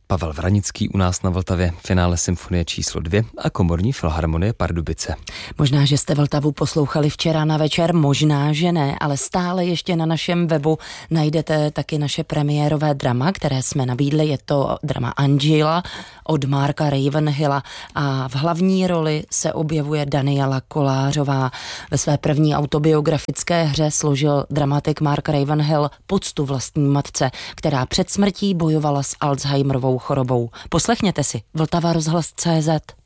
Pavel Vranický u nás na Vltavě, finále symfonie číslo 2 a komorní filharmonie Pardubice. Možná, že jste Vltavu poslouchali včera na večer, možná, že ne, ale stále ještě na našem webu najdete taky naše premiérové drama, které jsme nabídli. Je to drama Angela od Marka Ravenhilla a v hlavní roli se objevuje Daniela Kolářová. Ve své první autobiografické hře složil dramatik Mark Ravenhill poctu vlastní matce, která před smrtí bojovala s Alzheimerovou chorobou. Poslechněte si Vltava rozhlas.cz.